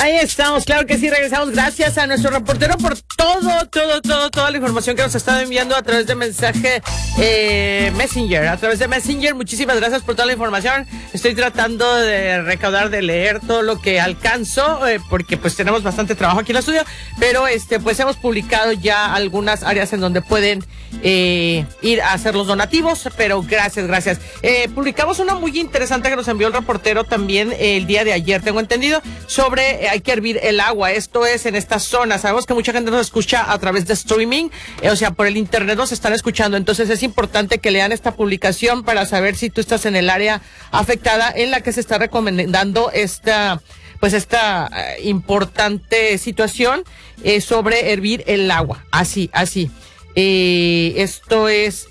Ahí estamos, claro que sí, regresamos. Gracias a nuestro reportero por toda la información que nos ha estado enviando a través de mensaje Messenger. A través de Messenger, muchísimas gracias por toda la información. Estoy tratando de recaudar, de leer todo lo que alcanzo, porque pues tenemos bastante trabajo aquí en el estudio, pero pues hemos publicado ya algunas áreas en donde pueden ir a hacer los donativos, pero gracias. Publicamos una muy interesante que nos envió el reportero también el día de ayer, tengo entendido, sobre hay que hervir el agua. Esto es en esta zona. Sabemos que mucha gente nos escucha a través de streaming, o sea, por el internet nos están escuchando. Entonces es importante que lean esta publicación para saber si tú estás en el área afectada en la que se está recomendando esta importante situación sobre hervir el agua. Así. Esto es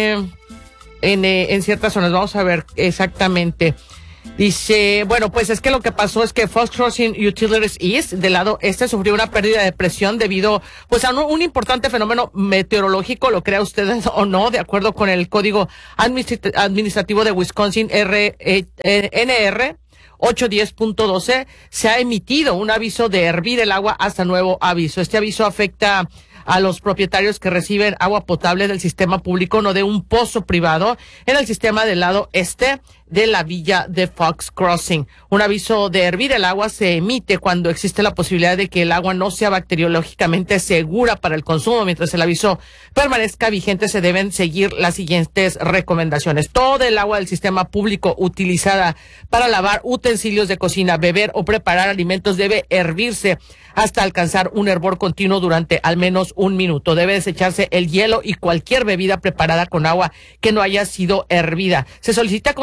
en ciertas zonas. Vamos a ver exactamente. Dice, bueno, pues es que lo que pasó es que Fox Crossing Utilities East, del lado este, sufrió una pérdida de presión debido pues a un importante fenómeno meteorológico, lo crea usted o no, de acuerdo con el código administrativo de Wisconsin NR 810.12, se ha emitido un aviso de hervir el agua hasta nuevo aviso. Este aviso afecta a los propietarios que reciben agua potable del sistema público, no de un pozo privado, en el sistema del lado este de la villa de Fox Crossing. Un aviso de hervir el agua se emite cuando existe la posibilidad de que el agua no sea bacteriológicamente segura para el consumo. Mientras el aviso permanezca vigente, se deben seguir las siguientes recomendaciones. Todo el agua del sistema público utilizada para lavar utensilios de cocina, beber o preparar alimentos debe hervirse hasta alcanzar un hervor continuo durante al menos 1 minuto. Debe desecharse el hielo y cualquier bebida preparada con agua que no haya sido hervida. Se solicita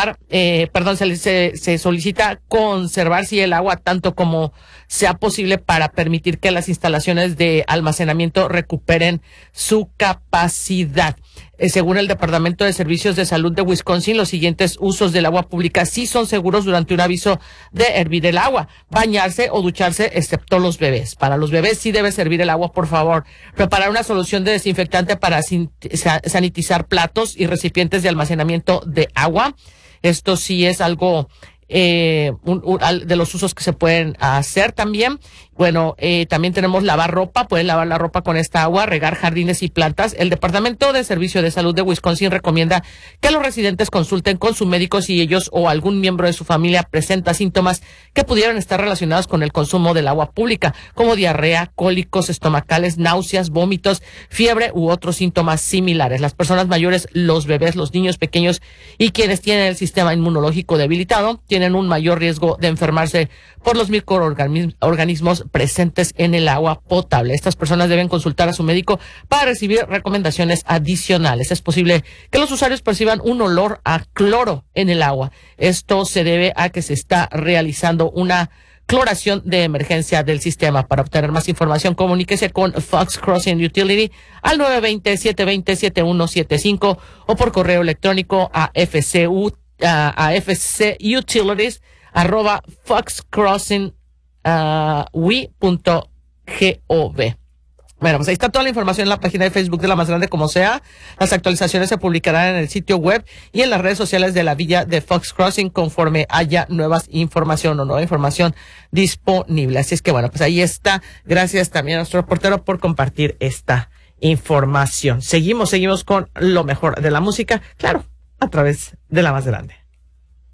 se solicita conservar el agua tanto como sea posible para permitir que las instalaciones de almacenamiento recuperen su capacidad. Según el Departamento de Servicios de Salud de Wisconsin, los siguientes usos del agua pública sí son seguros durante un aviso de hervir el agua: bañarse o ducharse, excepto los bebés. Para los bebés sí debe servir el agua, por favor. Preparar una solución de desinfectante para sanitizar platos y recipientes de almacenamiento de agua. Esto sí es algo de los usos que se pueden hacer también. Bueno, también tenemos lavar ropa. Pueden lavar la ropa con esta agua, regar jardines y plantas. El Departamento de Servicio de Salud de Wisconsin recomienda que los residentes consulten con su médico si ellos o algún miembro de su familia presenta síntomas que pudieran estar relacionados con el consumo del agua pública, como diarrea, cólicos estomacales, náuseas, vómitos, fiebre u otros síntomas similares. Las personas mayores, los bebés, los niños pequeños y quienes tienen el sistema inmunológico debilitado tienen un mayor riesgo de enfermarse por los microorganismos presentes en el agua potable. Estas personas deben consultar a su médico para recibir recomendaciones adicionales. Es posible que los usuarios perciban un olor a cloro en el agua. Esto se debe a que se está realizando una cloración de emergencia del sistema. Para obtener más información, comuníquese con Fox Crossing Utility al 920-720-7175 o por correo electrónico a fcutilities@foxcrossingwe.gov. Bueno, pues ahí está toda la información en la página de Facebook de La Más Grande Como Sea. Las actualizaciones se publicarán en el sitio web y en las redes sociales de la villa de Fox Crossing conforme haya nueva información disponible. Así es que bueno, pues ahí está. Gracias también a nuestro reportero por compartir esta información. Seguimos con lo mejor de la música, claro, a través de La Más Grande.